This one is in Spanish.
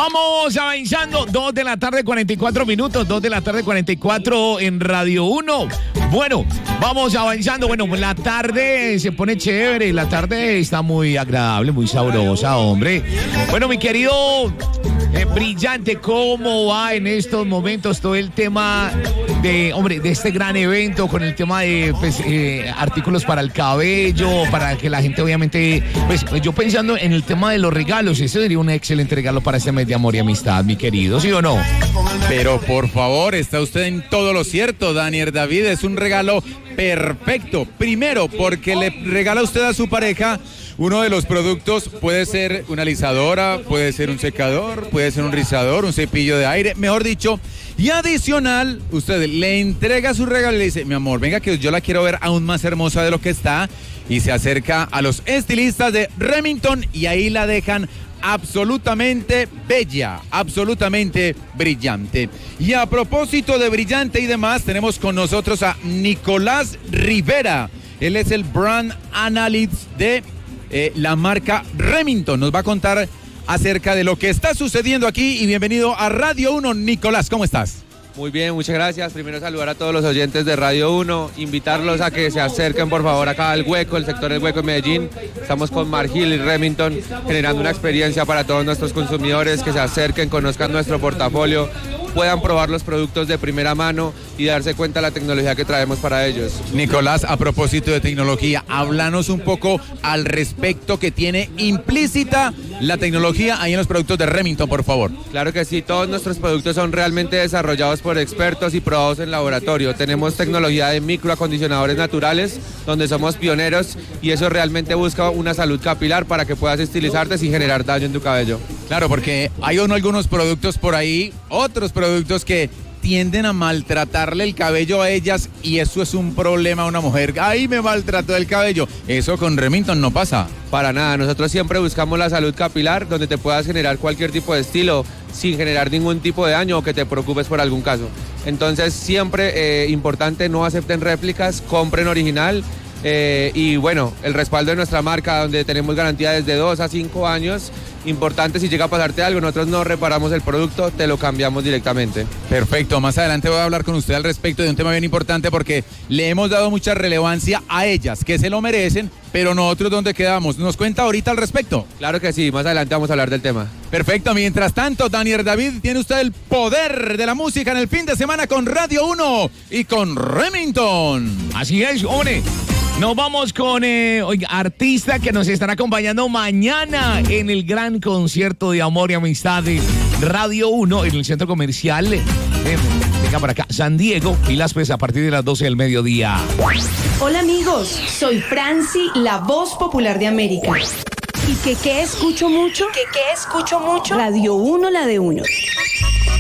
Vamos avanzando, 2 de la tarde, 44 minutos, 2 de la tarde, 44 en Radio 1. Bueno, vamos avanzando. Bueno, la tarde se pone chévere, la tarde está muy agradable, muy sabrosa, hombre. Bueno, mi querido Brillante, ¿cómo va en estos momentos todo el tema de este gran evento con el tema de artículos para el cabello, para que la gente obviamente, pues yo pensando en el tema de los regalos, ese sería un excelente regalo para este mes de amor y amistad, mi querido, ¿sí o no? Pero por favor, está usted en todo lo cierto, Daniel David, es un regalo perfecto. Primero, porque le regala usted a su pareja uno de los productos, puede ser una alisadora, puede ser un secador, puede ser un rizador, un cepillo de aire, mejor dicho. Y adicional, usted le entrega su regalo y le dice, mi amor, venga que yo la quiero ver aún más hermosa de lo que está. Y se acerca a los estilistas de Remington y ahí la dejan absolutamente bella, absolutamente brillante. Y a propósito de brillante y demás, tenemos con nosotros a Nicolás Rivera. Él es el Brand Analyst de la marca Remington. Nos va a contar acerca de lo que está sucediendo aquí y bienvenido a Radio 1. Nicolás, ¿cómo estás? Muy bien, muchas gracias. Primero saludar a todos los oyentes de Radio 1, invitarlos a que se acerquen por favor acá al Hueco, el sector del Hueco en Medellín. Estamos con Margil y Remington generando una experiencia para todos nuestros consumidores, que se acerquen, conozcan nuestro portafolio, puedan probar los productos de primera mano y darse cuenta de la tecnología que traemos para ellos. Nicolás, a propósito de tecnología, háblanos un poco al respecto que tiene implícita la tecnología ahí en los productos de Remington, por favor. Claro que sí, todos nuestros productos son realmente desarrollados por expertos y probados en laboratorio. Tenemos tecnología de microacondicionadores naturales, donde somos pioneros y eso realmente busca una salud capilar para que puedas estilizarte sin generar daño en tu cabello. Claro, porque hay algunos productos por ahí, otros productos que tienden a maltratarle el cabello a ellas y eso es un problema a una mujer. ¡Ay, me maltrató el cabello! Eso con Remington no pasa. Para nada, nosotros siempre buscamos la salud capilar donde te puedas generar cualquier tipo de estilo sin generar ningún tipo de daño o que te preocupes por algún caso. Entonces siempre importante, no acepten réplicas, compren original. Y bueno, el respaldo de nuestra marca donde tenemos garantía desde 2 a 5 años. Importante, si llega a pasarte algo, nosotros no reparamos el producto, te lo cambiamos directamente. Perfecto, más adelante voy a hablar con usted al respecto de un tema bien importante porque le hemos dado mucha relevancia a ellas, que se lo merecen, pero nosotros ¿dónde quedamos? ¿Nos cuenta ahorita al respecto? Claro que sí, más adelante vamos a hablar del tema. Perfecto, mientras tanto, Daniel David, tiene usted el poder de la música en el fin de semana con Radio 1 y con Remington. Así es, hombre. Nos vamos con artista que nos estará acompañando mañana en el gran concierto de amor y amistad de Radio 1 en el centro comercial venga por acá, San Diego, pilas pues a partir de las 12 del mediodía. Hola amigos, soy Franci, la voz popular de América. ¿Y qué escucho mucho? ¿Qué escucho mucho? Radio 1, la de 1.